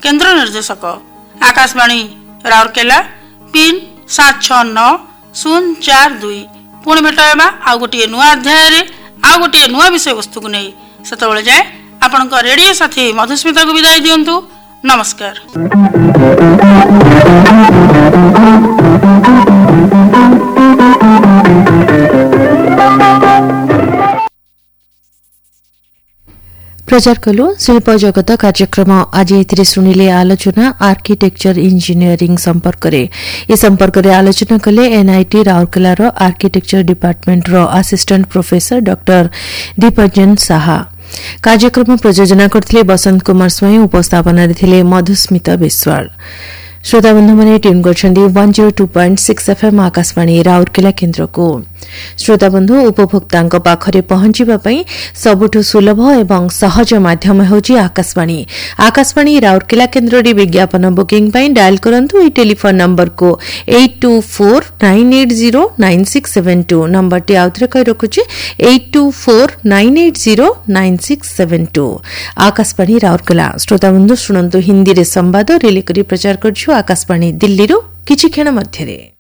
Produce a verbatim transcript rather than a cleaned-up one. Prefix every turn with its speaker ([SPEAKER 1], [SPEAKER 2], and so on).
[SPEAKER 1] केन्द्र निर्देशक आकाशवाणी राउरकेला पिन सात छः नौ शून्य चार दुई पुणी भेट होगा आउ गोटे नुआ अध्याय आउ गोटे नुआ विषय वस्तु को नहीं सेतबेले जाए आपणक रेडियो साथी मधुस्मिता को विदाय दियंतु। नमस्कार।
[SPEAKER 2] प्रचार कलु शिल्प जगत कार्यक्रम आज एथिरे सुनिले आलोचना आर्किटेक्चर इंजीनियरिंग संपर्क रे ए संपर्क रे आलोचना कले एनआईटी राउरकेला रो आर्किटेक्चर डिपार्टमेंट रो असिस्टेंट प्रोफेसर डॉक्टर दीपजन साहा। कार्यक्रम प्रयोजना करथिले बसंत कुमार स्वयं उपस्थापन रे मधुस्मिता विश्वाल। श्रोता बंधु मैंने ट्यून कर one zero two point six FM Akashvani Rourkela केन्द्र को। श्रोता बंधु उपभोक्ता पाखरे पहुंचवा सबुठु सुलभ एवं सहज माध्यम होची आकाशवाणी। आकाशवाणी राउरकेला केन्द्र रे विज्ञापन बुकिंग पई डायल करंतु ई टेलीफोन नंबर को eight to four nine eight zero nine six seven to number T आउथरे कहि रखुची eight to four nine eight zero nine six seven to. Akashvani Rourkela. श्रोता बंधु शुणंतु हिंदी रे संवाद रिले करी प्रचार करछु आकाशवाणी दिल्ली रो किछि क्षण मध्यरे।